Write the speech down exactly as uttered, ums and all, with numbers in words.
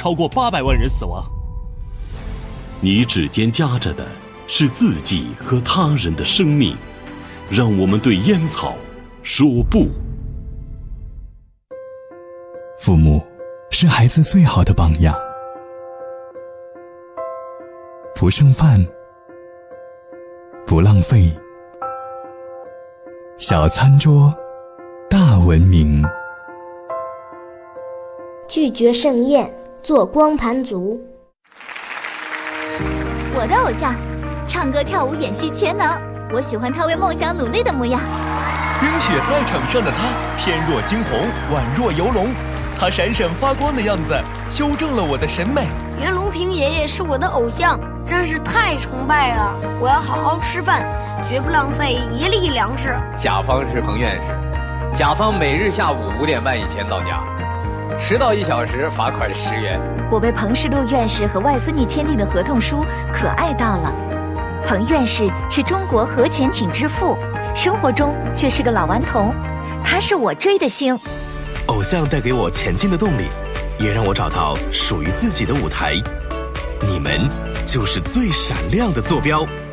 超过八百万人死亡。 你指尖夹着的是自己和他人的生命，让我们对烟草说不。 父母是孩子最好的榜样，不剩饭，不浪费，小餐桌，大文明。 拒绝盛宴，做光盘族。 我的偶像，唱歌、跳舞、演戏全能，我喜欢他为梦想努力的模样。 冰雪在场上的他，翩若惊鸿，宛若游龙。他闪闪发光的样子，修正了我的审美。 袁隆平爷爷是我的偶像，真是太崇拜了！我要好好吃饭，绝不浪费一粒粮食。 甲方是彭院士，甲方每日下午五点半以前到家，迟到一小时罚款十元。 我为彭世禄院士和外孙女签订的合同书可爱到了。彭院士是中国核潜艇之父，生活中却是个老顽童，他是我追的星。 偶像带给我前进的动力，也让我找到属于自己的舞台。你们就是最闪亮的坐标。